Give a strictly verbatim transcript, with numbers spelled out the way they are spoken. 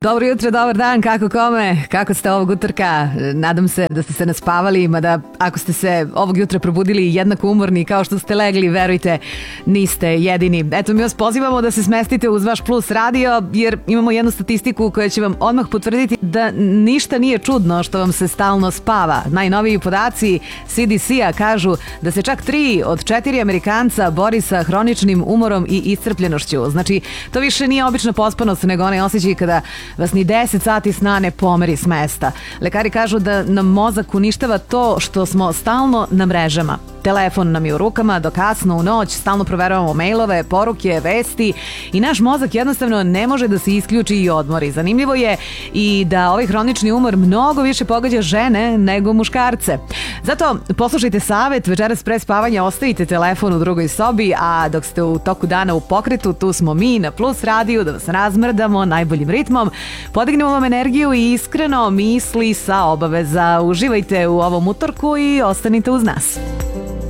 Dobro jutro, dobar dan, kako kome, kako ste ovog utorka? Nadam se da ste se naspavali, mada ako ste se ovog jutra probudili jednako umorni kao što ste legli, verujte, niste jedini. Eto, mi vas pozivamo da se smestite uz vaš Plus radio, jer imamo jednu statistiku koja će vam odmah potvrditi da ništa nije čudno što vam se stalno spava. Najnoviji podaci C D C-a kažu da se čak tri od četiri Amerikanca bori sa hroničnim umorom i iscrpljenošću. Znači, to više nije obična pospanost, nego onaj osjećaj kada vas ni deset sati sna ne pomeri s mesta. Lekari kažu da nam mozak uništava to što smo stalno na mrežama. Telefon nam je u rukama do kasno u noć, stalno proveravamo mailove, poruke, vesti i naš mozak jednostavno ne može da se isključi i odmori. Zanimljivo je i da ovaj hronični umor mnogo više pogađa žene nego muškarce. Zato poslušajte savet, večeras pre spavanja ostavite telefon u drugoj sobi, a dok ste u toku dana u pokretu, tu smo mi na Plus radiju da vas razmrdamo najboljim ritmom, podignemo vam energiju i iskreno misli sa obaveza. Uživajte u ovom utorku i ostanite uz nas.